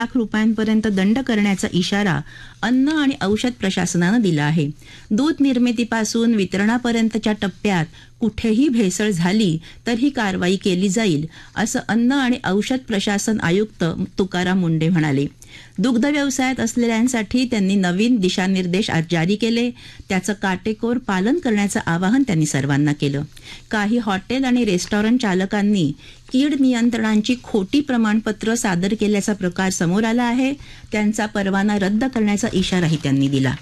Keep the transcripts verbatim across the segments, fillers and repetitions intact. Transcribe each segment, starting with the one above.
लाख रुपयांपर्यंत दंड करण्याचा इशारा अन्न आणि औषध प्रशासनानं दिला आहे. दूध निर्मितीपासून वितरणापर्यंतच्या टप्प्यात कुठेही भेसळ झाली तर ही कारवाई केली जाईल, असं अन्न आणि औषध प्रशासन आयुक्त तुकाराम मुंढे म्हणाले. दुग्ध व्यवसायात असलेल्यांसाठी त्यांनी नवीन दिशानिर्देश आज जारी केले. त्याचं काटेकोर पालन करण्याचं आवाहन त्यांनी सर्वांना केलं. काही हॉटेल आणि रेस्टॉरंट चालकांनी कीड नियंत्रणांची खोटी प्रमाणपत्र सादर केल्याचा प्रकार समोर आला आहे. त्यांचा परवाना रद्द करण्याचा इशाराही त्यांनी दिला.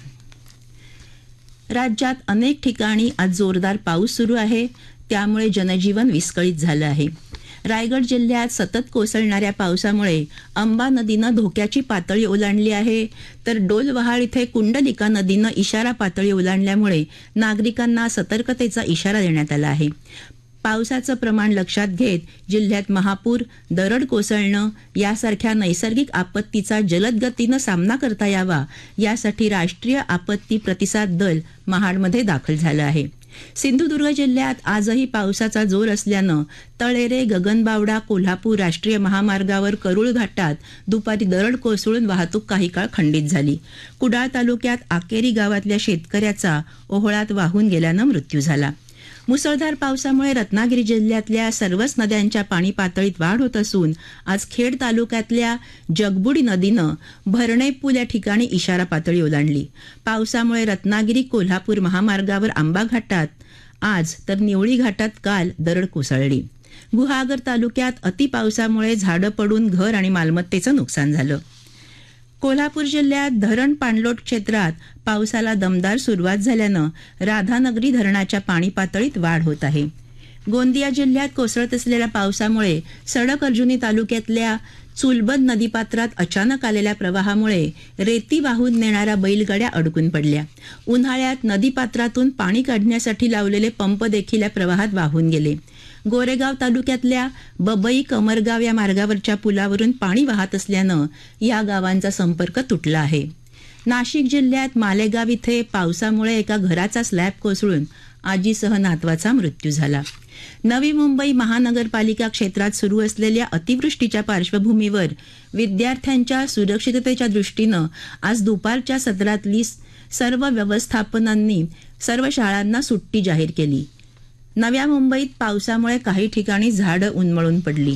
राज्यात अनेक ठिकाणी आज जोरदार पाऊस सुरू आहे. त्यामुळे जनजीवन विस्कळीत झालं आहे. रायगड जिल्ह्यात सतत कोसळणाऱ्या पावसामुळे अंबा नदीनं धोक्याची पातळी ओलांडली आहे, तर डोलवहाळ इथे कुंडलिका नदीनं इशारा पातळी ओलांडल्यामुळे नागरिकांना सतर्कतेचा इशारा देण्यात आला आहे. पावसाचं प्रमाण लक्षात घेत जिल्ह्यात महापूर, दरड कोसळणं यासारख्या नैसर्गिक आपत्तीचा जलद गतीनं सामना करता यावा यासाठी राष्ट्रीय आपत्ती प्रतिसाद दल महाडमध्ये दाखल झालं आहे. सिंधुदुर्ग जिल्ह्यात आजही पावसाचा जोर असल्यानं तळेरे, गगनबावडा, कोल्हापूर राष्ट्रीय महामार्गावर करूळ घाटात दुपारी दरड कोसळून वाहतूक काही काळ खंडित झाली. कुडाळ तालुक्यात आकेरी गावातल्या शेतकऱ्याचा ओहोळात वाहून गेल्यानं मृत्यू झाला. मुसळधार पावसामुळे रत्नागिरी जिल्ह्यातल्या सर्वच नद्यांच्या पाणी पातळीत वाढ होत असून आज खेड तालुक्यातल्या जगबुडी नदीनं भरणे पूल या ठिकाणी इशारा पातळी ओलांडली. पावसामुळे रत्नागिरी कोल्हापूर महामार्गावर आंबा घाटात आज तर निवळी घाटात काल दरड कोसळली. गुहागर तालुक्यात अतिपावसामुळे झाडं पडून घर आणि मालमत्तेचं नुकसान झालं. कोल्हापूर जिल्ह्यात धरण पाणलोट क्षेत्रात पावसाला दमदार सुरुवात झाल्यानं राधानगरी धरणाच्या पाणी पातळीत वाढ होत आहे. गोंदिया जिल्ह्यात कोसळत असलेल्या पावसामुळे सडक अर्जुनी तालुक्यातल्या चुलबद नदीपात्रात अचानक आलेल्या प्रवाहामुळे रेती वाहून नेणाऱ्या बैलगाड्या अडकून पडल्या. उन्हाळ्यात नदीपात्रातून पाणी काढण्यासाठी लावलेले पंप देखील या प्रवाहात वाहून गेले. गोरेगाव तालुक्यातल्या बबई कमरगाव या मार्गावरच्या पुलावरून पाणी वाहत असल्यानं या गावांचा संपर्क तुटला आहे. नाशिक जिल्ह्यात मालेगाव इथे पावसामुळे एका घराचा स्लॅब कोसळून आजीसह नातवाचा मृत्यू झाला. नवी मुंबई महानगरपालिका क्षेत्रात सुरू असलेल्या अतिवृष्टीच्या पार्श्वभूमीवर विद्यार्थ्यांच्या सुरक्षिततेच्या दृष्टीनं आज दुपारच्या सत्रातली सर्व व्यवस्थापनांनी सर्व शाळांना सुट्टी जाहीर केली. नव्या मुंबईत पावसामुळे काही ठिकाणी झाडं उन्मळून पडली.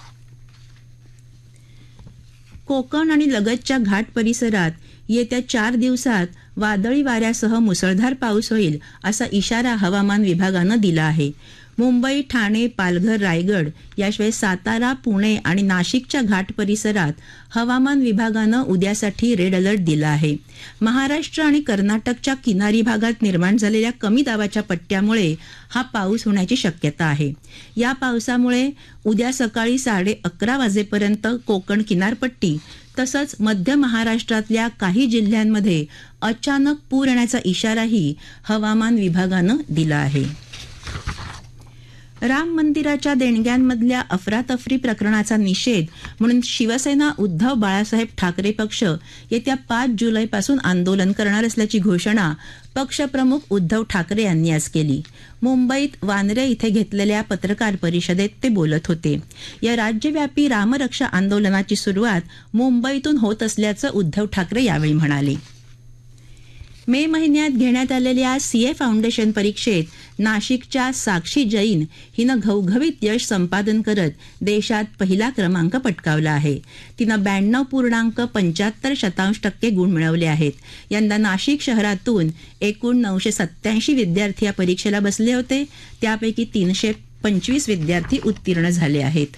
कोकण आणि लगतच्या घाट परिसरात येत्या चार दिवसात वादळी वाऱ्यासह मुसळधार पाऊस होईल असा इशारा हवामान विभागानं दिला आहे. मुंबई, ठाणे, पालघर, रायगड याशिवाय सातारा, पुणे आणि नाशिकच्या घाट परिसरात हवामान विभागानं उद्यासाठी रेड अलर्ट दिला आहे. महाराष्ट्र आणि कर्नाटकच्या किनारी भागात निर्माण झालेल्या कमी दाबाच्या पट्ट्यामुळे हा पाऊस होण्याची शक्यता आहे. या पावसामुळे उद्या सकाळी साडे अकरा वाजेपर्यंत कोकण किनारपट्टी तसंच मध्य महाराष्ट्रातल्या काही जिल्ह्यांमध्ये अचानक पूर येण्याचा इशाराही हवामान विभागानं दिला आहे. राम मंदिराच्या देणग्यांमधल्या अफरातफरी प्रकरणाचा निषेध म्हणून शिवसेना उद्धव बाळासाहेब ठाकरे पक्ष येत्या पाच जुलैपासून आंदोलन करणार असल्याची घोषणा पक्षप्रमुख उद्धव ठाकरे यांनी आज केली. मुंबईत वांद्रे इथे घेतलेल्या पत्रकार परिषदेत ते बोलत होते. या राज्यव्यापी रामरक्षा आंदोलनाची सुरुवात मुंबईतून होत असल्याचं उद्धव ठाकरे यावेळी म्हणाले. मे महिन्यात घेण्यात आलेल्या सीए फाउंडेशन परीक्षेत नाशिकच्या साक्षी जैन हिनं घवघवीत यश संपादन करत देशात पहिला क्रमांक पटकावला आहे. तिनं ब्याण्णव पूर्णांक पंच्याहत्तर शतांश टक्के गुण मिळवले आहेत. यंदा नाशिक शहरातून एकूण नऊशे सत्याऐंशी विद्यार्थी या परीक्षेला बसले होते. त्यापैकी तीनशे पंचवीस विद्यार्थी उत्तीर्ण झाले आहेत.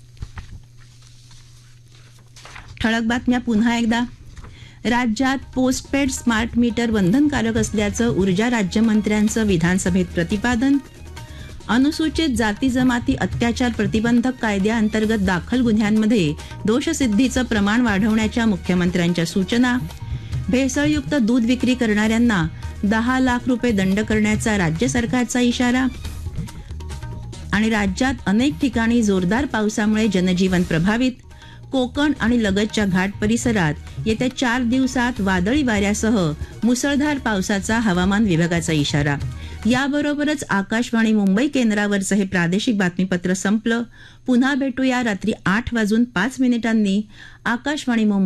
ठळक बातम्या पुन्हा एकदा. राज्यात पोस्टपेड स्मार्ट मीटर बंधनकारक असल्याचं ऊर्जा राज्यमंत्र्यांचं विधानसभेत प्रतिपादन. अनुसूचित जाती जमाती अत्याचार प्रतिबंधक कायद्याअंतर्गत दाखल गुन्ह्यांमध्ये दोषसिद्धीचं प्रमाण वाढवण्याच्या मुख्यमंत्र्यांच्या सूचना. भेसळयुक्त दूध विक्री करणाऱ्यांना दहा लाख रुपये दंड करण्याचा राज्य सरकारचा इशारा. आणि राज्यात अनेक ठिकाणी जोरदार पावसामुळे जनजीवन प्रभावित. कोकण आणि लगतच्या घाट परिसरात येत्या चार दिवसात वादळी वाऱ्यासह मुसळधार पावसाचा हवामान विभागाचा इशारा. याबरोबरच आकाशवाणी मुंबई केंद्रावरचं हे प्रादेशिक बातमीपत्र संपलं. पुन्हा भेटूया रात्री आठ वाजून पाच मिनिटांनी. आकाशवाणी मुंबई